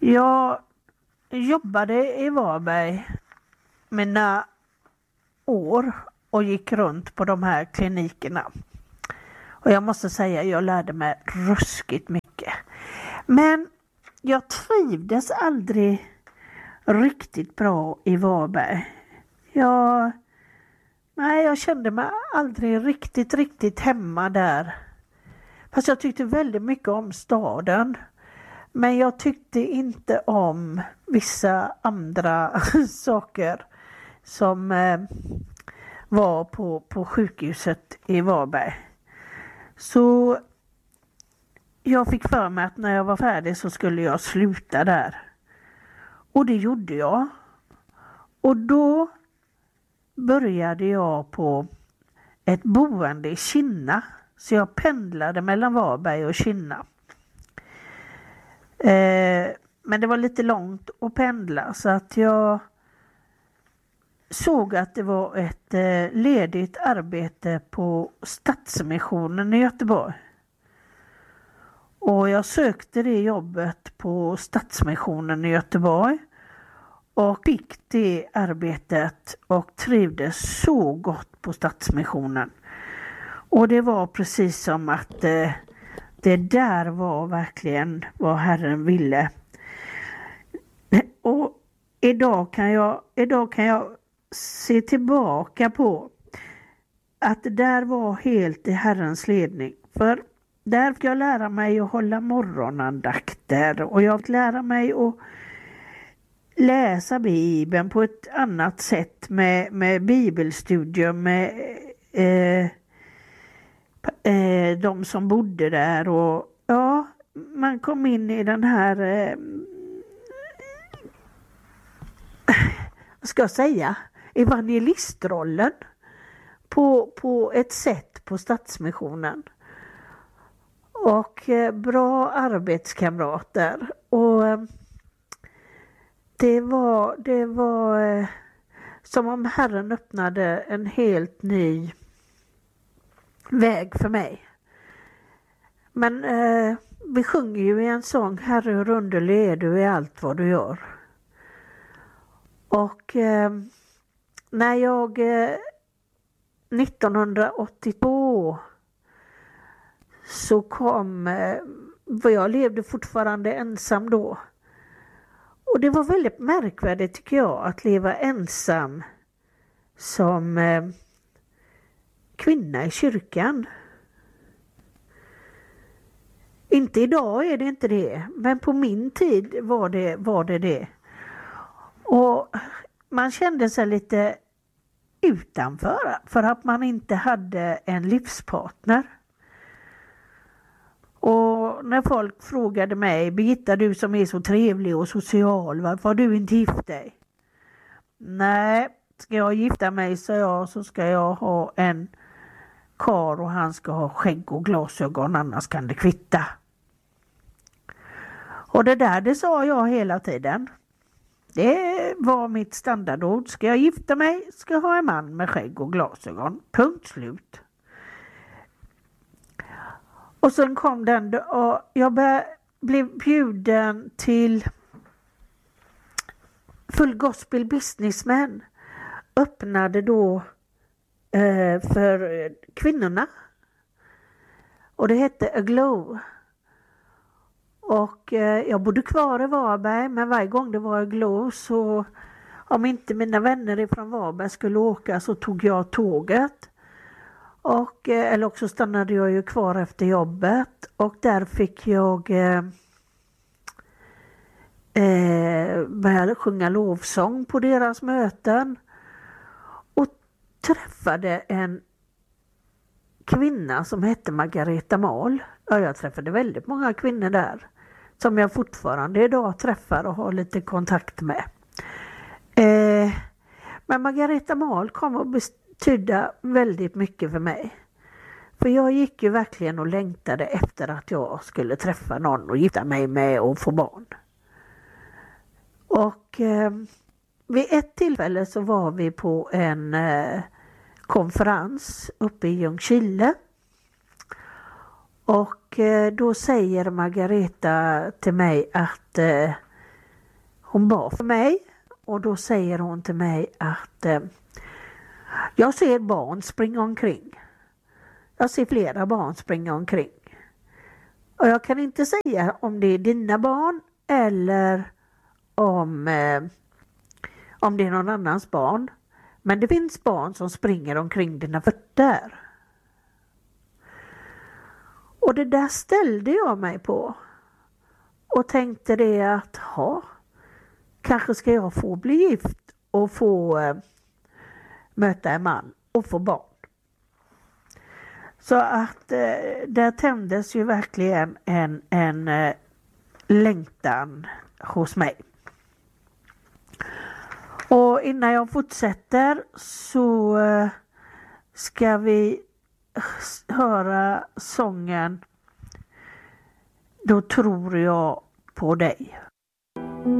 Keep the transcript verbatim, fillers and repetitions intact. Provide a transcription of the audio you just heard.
Jag jobbade i Varberg mina år och gick runt på de här klinikerna. Och jag måste säga, jag lärde mig ruskigt mycket. Men jag trivdes aldrig riktigt bra i Varberg. Jag, nej, jag kände mig aldrig riktigt, riktigt hemma där. Fast jag tyckte väldigt mycket om staden. Men jag tyckte inte om vissa andra saker som eh, var på, på sjukhuset i Varberg. Så jag fick för mig att när jag var färdig så skulle jag sluta där. Och det gjorde jag. Och då började jag på ett boende i Kinna. Så jag pendlade mellan Varberg och Kinna. Eh, men det var lite långt att pendla, så att jag såg att det var ett eh, ledigt arbete på Stadsmissionen i Göteborg. Och jag sökte det jobbet på Stadsmissionen i Göteborg och fick det arbetet och trivdes så gott på Stadsmissionen. Och det var precis som att eh, det där var verkligen vad Herren ville. Och idag kan jag, idag kan jag se tillbaka på att det där var helt i Herrens ledning. För där fick jag lära mig att hålla morgonandakter. Och jag fick lära mig att läsa Bibeln på ett annat sätt med, med bibelstudium med eh, eh, de som bodde där. Och ja, man kom in i den här eh, vad ska jag säga, evangelistrollen på, på ett sätt på Stadsmissionen. Och eh, bra arbetskamrater. Och eh, det var, det var eh, som om Herren öppnade en helt ny väg för mig. Men eh, vi sjunger ju i en sång: Herre, hur underlig är du i allt vad du gör. Och eh, när jag eh, nittonhundraåttiotvå så kom, eh, för jag levde fortfarande ensam då. Och det var väldigt märkvärdigt, tycker jag, att leva ensam som eh, kvinna i kyrkan. Inte idag är det inte det, men på min tid var det var det, det. Och man kände sig lite utanför för att man inte hade en livspartner. Och när folk frågade mig: Birgitta, du som är så trevlig och social, varför har du inte gift dig? Nej, ska jag gifta mig, så jag, så ska jag ha en karl och han ska ha skägg och glasögon, annars kan det kvitta. Och det där, det sa jag hela tiden. Det var mitt standardord. Ska jag gifta mig, ska jag ha en man med skägg och glasögon. Punkt slut. Och sen kom den och jag blev bjuden till Full Gospel Businessman. Öppnade då eh, för kvinnorna. Och det hette Aglow. Och eh, jag bodde kvar i Varberg, men varje gång det var Aglow, så om inte mina vänner från Varberg skulle åka så tog jag tåget. Och, eh, eller också stannade jag ju kvar efter jobbet, och där fick jag eh, eh, börja sjunga lovsång på deras möten. Och träffade en kvinna som hette Margareta Mahl. Ja, jag träffade väldigt många kvinnor där som jag fortfarande idag träffar och har lite kontakt med. Eh, men Margareta Mahl kom att betyda väldigt mycket för mig. För jag gick ju verkligen och längtade efter att jag skulle träffa någon och gifta mig med och få barn. Och eh, vid ett tillfälle så var vi på en eh, konferens uppe i Ljungskile. Och eh, då säger Margareta till mig att eh, Hon bad för mig och då säger hon till mig att eh, jag ser barn springa omkring. Jag ser flera barn springa omkring. Och jag kan inte säga om det är dina barn eller om, eh, om det är någon annans barn. Men det finns barn som springer omkring dina fötter. Och det där ställde jag mig på. Och tänkte det att ha, kanske ska jag få bli gift och få eh, möta en man och få barn. Så att eh, där tändes ju verkligen en, en eh, längtan hos mig. Och innan jag fortsätter så eh, ska vi höra sången Då tror jag på dig.